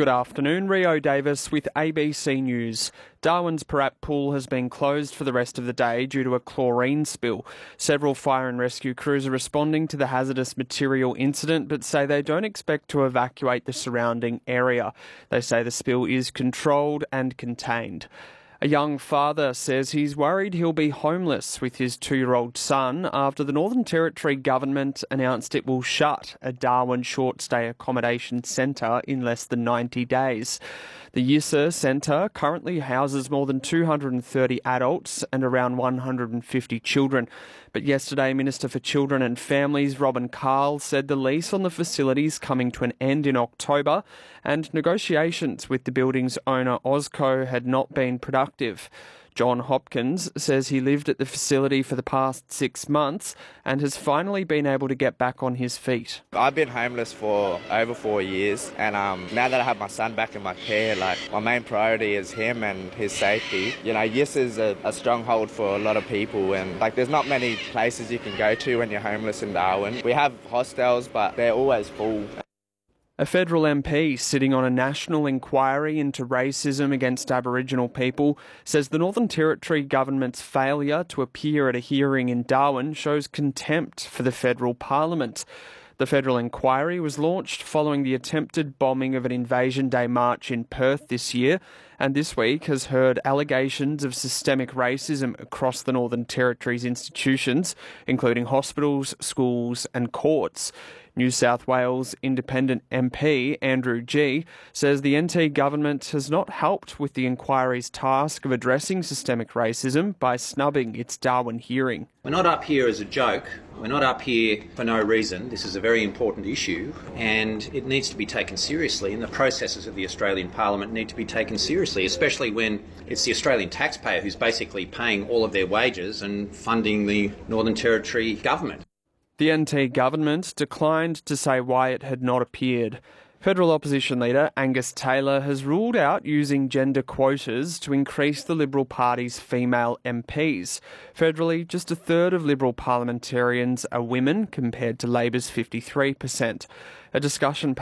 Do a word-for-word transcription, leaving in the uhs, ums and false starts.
Good afternoon, Rio Davis with A B C News. Darwin's Parat Pool has been closed for the rest of the day due to a chlorine spill. Several fire and rescue crews are responding to the hazardous material incident but say they don't expect to evacuate the surrounding area. They say the spill is controlled and contained. A young father says he's worried he'll be homeless with his two-year-old son after the Northern Territory government announced it will shut a Darwin short-stay accommodation centre in less than ninety days. The Yissa Centre currently houses more than two hundred thirty adults and around one hundred fifty children. But yesterday, Minister for Children and Families Robin Carl said the lease on the facility is coming to an end in October and negotiations with the building's owner Ozco had not been productive. John Hopkins says he lived at the facility for the past six months and has finally been able to get back on his feet. I've been homeless for over four years and um, now that I have my son back in my care, like my main priority is him and his safety. You know, Yes is a, a stronghold for a lot of people and like there's not many places you can go to when you're homeless in Darwin. We have hostels but they're always full. A federal M P sitting on a national inquiry into racism against Aboriginal people says the Northern Territory government's failure to appear at a hearing in Darwin shows contempt for the federal parliament. The federal inquiry was launched following the attempted bombing of an Invasion Day march in Perth this year, and this week has heard allegations of systemic racism across the Northern Territory's institutions, including hospitals, schools and courts. New South Wales Independent M P Andrew Gee says the N T government has not helped with the inquiry's task of addressing systemic racism by snubbing its Darwin hearing. We're not up here as a joke. We're not up here for no reason. This is a very important issue and it needs to be taken seriously, and the processes of the Australian Parliament need to be taken seriously, especially when it's the Australian taxpayer who's basically paying all of their wages and funding the Northern Territory government. The N T government declined to say why it had not appeared. Federal opposition leader Angus Taylor has ruled out using gender quotas to increase the Liberal Party's female M Ps. Federally, just a third of Liberal parliamentarians are women compared to Labor's fifty-three percent. A discussion